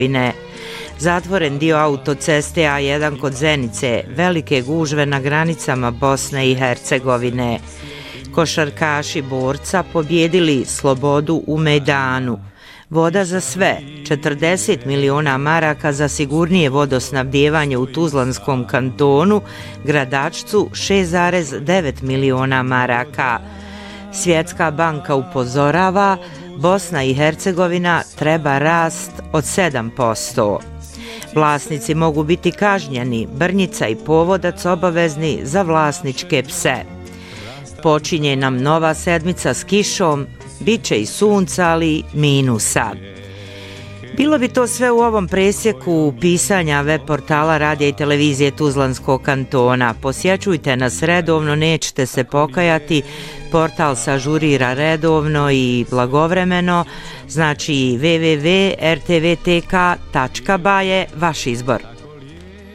Zatvoren dio autoceste A1 kod Zenice, velike gužve na granicama Bosne i Hercegovine. Košarkaši Borca pobjedili Slobodu u Mejdanu. Voda za sve, 40 miliona maraka za sigurnije vodosnabdijevanje u Tuzlanskom kantonu, Gradačcu 6,9 miliona maraka. Svjetska banka upozorava, Bosna i Hercegovina treba rast od 7%. Vlasnici mogu biti kažnjeni, Brnjica i Povodac obavezni za vlasničke pse. Počinje nam nova sedmica s kišom, bit će i sunca, ali minusa. Bilo bi to sve u ovom presjeku pisanja web portala Radija i televizije Tuzlanskog kantona. Posjećujte nas redovno, nećete se pokajati. Portal se ažurira redovno i blagovremeno, znači www.rtvtk.ba je vaš izbor.